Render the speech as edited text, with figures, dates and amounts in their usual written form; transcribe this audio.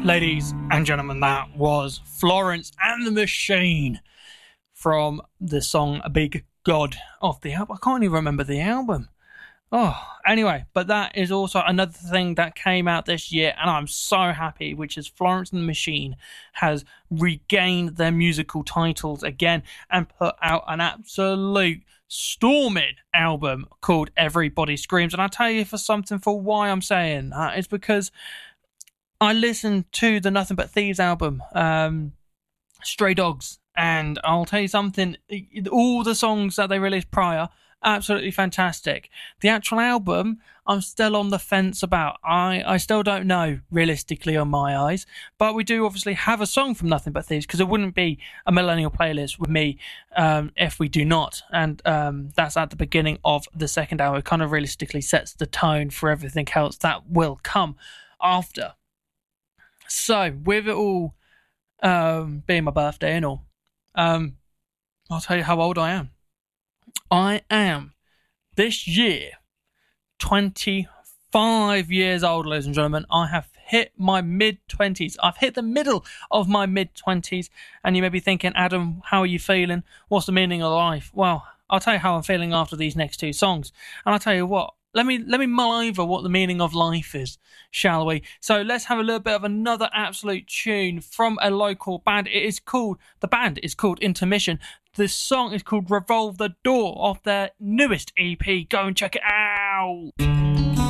Ladies and gentlemen, that was Florence and the Machine from the song Big God off the album. I can't even remember the album. Anyway, but that is also another thing that came out this year, and I'm so happy, which is Florence and the Machine has regained their musical titles again and put out an absolute storming album called Everybody Screams. And I'll tell you for why I'm saying that. It's because I listened to the Nothing But Thieves album, Stray Dogs, and I'll tell you something, all the songs that they released prior, absolutely fantastic. The actual album, I'm still on the fence about. I still don't know, realistically, on my eyes, but we do obviously have a song from Nothing But Thieves, because it wouldn't be a millennial playlist with me if we do not, and that's at the beginning of the second hour. It kind of realistically sets the tone for everything else that will come after. So, with it all being my birthday and all, I'll tell you how old I am. I am, this year, 25 years old, ladies and gentlemen. I have hit my mid-20s. I've hit the middle of my mid-20s. And you may be thinking, Adam, how are you feeling? What's the meaning of life? Well, I'll tell you how I'm feeling after these next two songs. And I'll tell you what. Let me mull over what the meaning of life is, shall we? So let's have a little bit of another absolute tune from a local band. The band is called Intermission. The song is called Revolve the Door off their newest EP. Go and check it out.